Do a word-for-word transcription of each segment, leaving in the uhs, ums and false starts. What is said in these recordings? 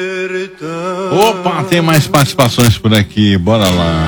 Opa, tem mais participações por aqui, bora lá.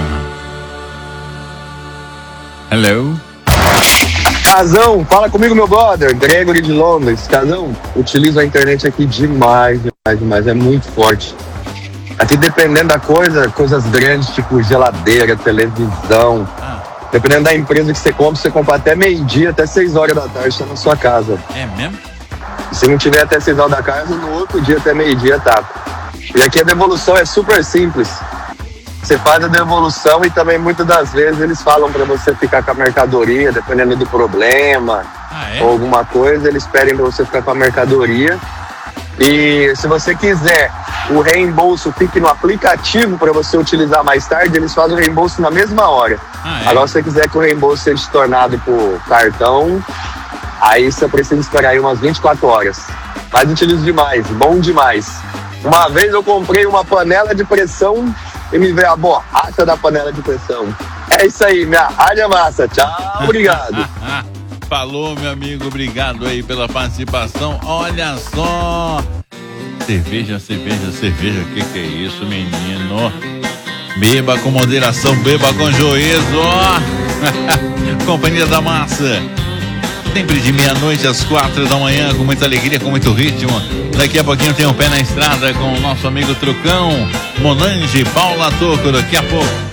Hello. Casão, fala comigo, meu brother, Gregory de Londres. Casão, utilizo a internet aqui demais, demais, demais, é muito forte. Aqui, dependendo da coisa, coisas grandes, tipo geladeira, televisão, dependendo da empresa que você compra, você compra até meio-dia, até seis horas da tarde, tá na sua casa. É mesmo? Se não tiver até seis horas da casa, no outro dia até meio-dia tá. E aqui a devolução é super simples. Você faz a devolução e também muitas das vezes eles falam para você ficar com a mercadoria, dependendo do problema ah, é? ou alguma coisa, eles pedem para você ficar com a mercadoria. E se você quiser o reembolso fique no aplicativo para você utilizar mais tarde, eles fazem o reembolso na mesma hora. Ah, é? Agora, se você quiser que o reembolso seja tornado por cartão, aí você precisa esperar aí umas vinte e quatro horas. Mas utilizo demais, bom demais. Uma vez eu comprei uma panela de pressão e me veio a borracha da panela de pressão. É isso aí, minha rádio massa. Tchau, obrigado. Falou, meu amigo, obrigado aí pela participação. Olha só. Cerveja, cerveja, cerveja, o que que é isso, menino? Beba com moderação, beba com juízo. Companhia da Massa. Sempre de meia-noite às quatro da manhã, com muita alegria, com muito ritmo. Daqui a pouquinho tem um pé na estrada com o nosso amigo Trucão, Monange, Paula Toco, daqui a pouco.